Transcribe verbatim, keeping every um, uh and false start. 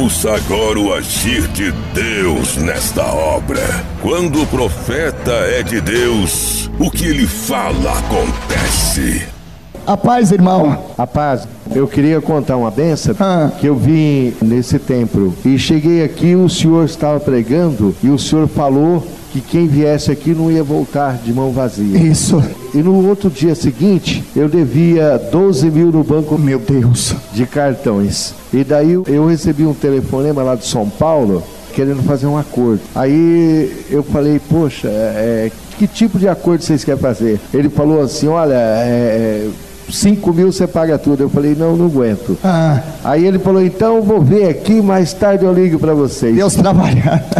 Ouça agora o agir de Deus nesta obra. Quando o profeta é de Deus, o que ele fala acontece. A paz, irmão. A paz. Eu queria contar uma benção Ah. que eu vim nesse templo e cheguei aqui, o senhor estava pregando e o senhor falou que quem viesse aqui não ia voltar de mão vazia. Isso. E no outro dia seguinte, eu devia doze mil no banco, Meu Deus. de cartões. E daí eu recebi um telefonema lá de São Paulo, querendo fazer um acordo. Aí eu falei, poxa, é, que tipo de acordo vocês querem fazer? Ele falou assim, olha, é, cinco mil você paga tudo. Eu falei, não, não aguento. Ah. Aí ele falou, então vou ver aqui, mais tarde eu ligo para vocês. Deus trabalha.